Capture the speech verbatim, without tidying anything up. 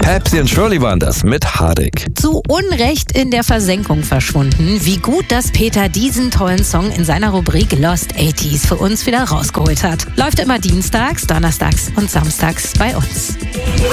Pepsi und Shirley waren das mit Hardik. Zu Unrecht in der Versenkung verschwunden. Wie gut, dass Peter diesen tollen Song in seiner Rubrik Lost achtziger für uns wieder rausgeholt hat. Läuft immer dienstags, donnerstags und samstags bei uns.